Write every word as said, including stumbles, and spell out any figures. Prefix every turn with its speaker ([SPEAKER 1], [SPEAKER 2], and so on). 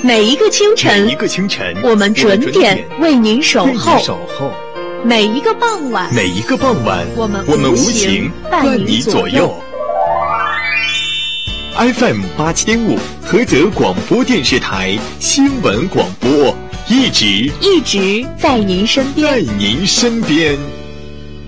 [SPEAKER 1] 每一个清晨，
[SPEAKER 2] 每一个清晨，
[SPEAKER 1] 我们准点为您守候；
[SPEAKER 2] 守候
[SPEAKER 1] 每一个傍晚，
[SPEAKER 2] 每一个傍晚，
[SPEAKER 1] 我们
[SPEAKER 2] 我们无情伴你左右。F M 八七点五，菏泽广播电视台新闻广播，一直
[SPEAKER 1] 一直在您身边，
[SPEAKER 2] 在您身边。